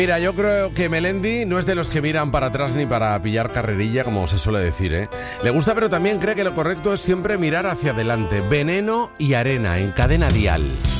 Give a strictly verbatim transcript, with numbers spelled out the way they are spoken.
Mira, yo creo que Melendi no es de los que miran para atrás ni para pillar carrerilla, como se suele decir, ¿eh? Le gusta, pero también cree que lo correcto es siempre mirar hacia adelante. Veneno y Arena, en Cadena Dial.